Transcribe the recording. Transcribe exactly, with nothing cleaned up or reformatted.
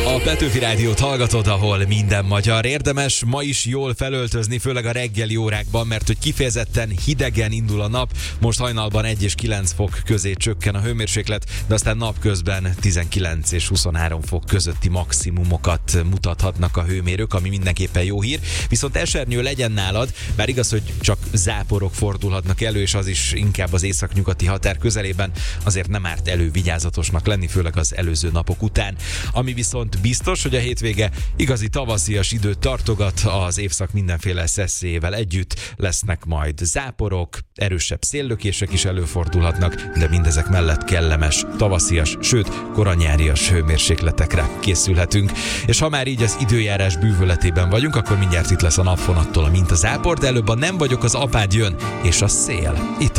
A Petőfi Rádiót hallgatod, ahol minden magyar. Érdemes ma is jól felöltözni, főleg a reggeli órákban, mert hogy kifejezetten hidegen indul a nap. Most hajnalban egy és kilenc fok közé csökken a hőmérséklet, de aztán napközben tizenkilenc és huszonhárom fok közötti maximumokat mutathatnak a hőmérők, ami mindenképpen jó hír. Viszont esernyő legyen nálad, bár igaz, hogy csak záporok fordulhatnak elő, és az is inkább az északnyugati határ közelében, azért nem árt elővigyázatosnak lenni, főleg az előző napok után. Ami viszont biztos, hogy a hétvége igazi tavaszias időt tartogat, az évszak mindenféle szeszélyével együtt lesznek majd záporok, erősebb széllökések is előfordulhatnak, de mindezek mellett kellemes, tavaszias, sőt koranyárias hőmérsékletekre készülhetünk. És ha már így az időjárás bűvöletében vagyunk, akkor mindjárt itt lesz a napfonattól a mintazápor, de előbb a Nem vagyok az apád jön, és a szél. Itt